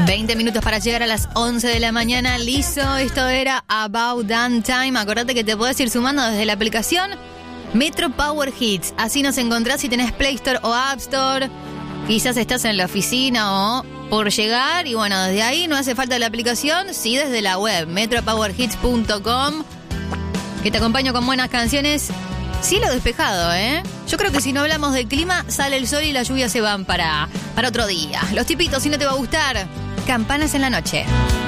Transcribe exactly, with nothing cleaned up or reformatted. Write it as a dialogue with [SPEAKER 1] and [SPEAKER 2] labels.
[SPEAKER 1] veinte minutos para llegar a las once de la mañana. Listo, esto era About Damn Time. Acordate que te podés ir sumando desde la aplicación Metro Power Hits. Así nos encontrás si tenés Play Store o App Store. Quizás estás en la oficina o por llegar. Y bueno, desde ahí no hace falta la aplicación. Sí, desde la web, metro power hits punto com. Que te acompaño con buenas canciones. Cielo despejado, ¿eh? Yo creo que si no hablamos del clima, sale el sol y las lluvias se van para, para otro día. Los tipitos, si no te va a gustar, Campanas en la noche.